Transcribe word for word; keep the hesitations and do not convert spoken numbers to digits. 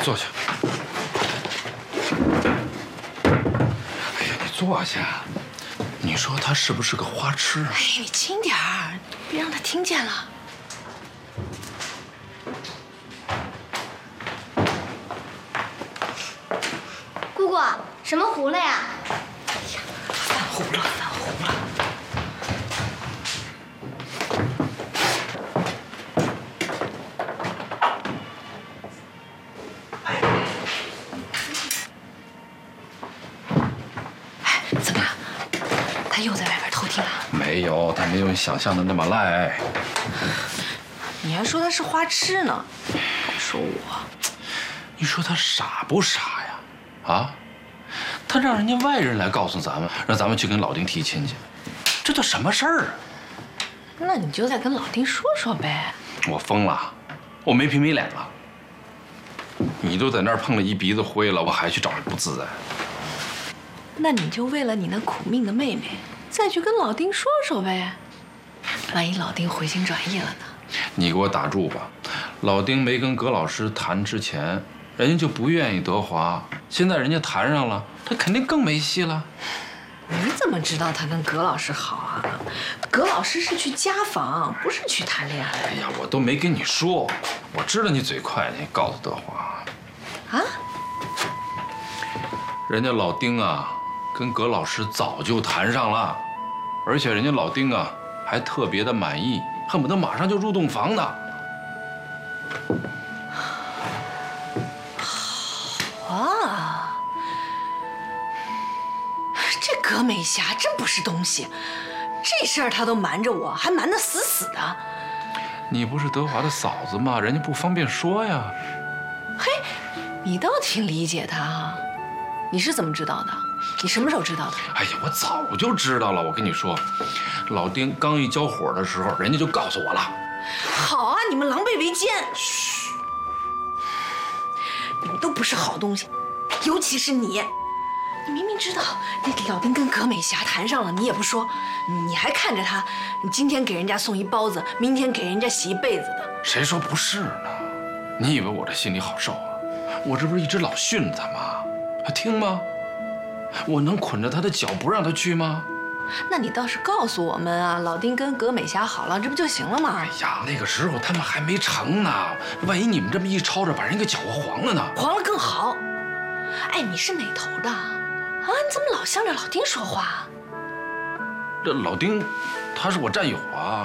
坐下。哎呀，你坐下。你说他是不是个花痴啊？ 哎，你轻点儿，别让他听见了。 姑姑，什么糊了呀？ 犯糊了，犯糊了。哎，怎么了？他又在外边偷听了？ 没有，他没有你想象的那么赖。 你还说他是花痴呢，还说我。 你说他傻不傻呀？啊，他让人家外人来告诉咱们，让咱们去跟老丁提亲去，这都什么事儿啊？ 那你就再跟老丁说说呗。 我疯了，我没皮没脸了。你都在那儿碰了一鼻子灰了，我还去找人不自在？ 那你就为了你那苦命的妹妹，再去跟老丁说说呗。万一老丁回心转意了呢？ 你给我打住吧。老丁没跟葛老师谈之前，人家就不愿意德华，现在人家谈上了，他肯定更没戏了。 你怎么知道他跟葛老师好啊？葛老师是去家访，不是去谈恋爱。 哎呀，我都没跟你说，我知道你嘴快，你告诉德华。 啊？ 人家老丁啊，跟葛老师早就谈上了，而且人家老丁啊还特别的满意，恨不得马上就入洞房呢。 啊，这葛美霞真不是东西，这事儿她都瞒着我，还瞒得死死的。 你不是德华的嫂子吗？人家不方便说呀。 嘿，你倒挺理解她啊。你是怎么知道的？你什么时候知道的？ 哎呀，我早就知道了。我跟你说，老丁刚一交火的时候，人家就告诉我了。 好啊，你们狼狈为奸。嘘，你们都不是好东西，尤其是你。你明明知道那老丁跟葛美霞谈上了，你也不说，你还看着他，你今天给人家送一包子，明天给人家洗一被子的。 谁说不是呢？你以为我这心里好受啊？我这不是一直老训他吗？还听吗？我能捆着他的脚不让他去吗？ 那你倒是告诉我们啊，老丁跟葛美霞好了，这不就行了吗？ 哎呀，那个时候他们还没成呢，万一你们这么一吵着，把人给搅和黄了呢？ 黄了更好。哎，你是哪头的？啊，你怎么老向着老丁说话？ 这老丁，他是我战友啊。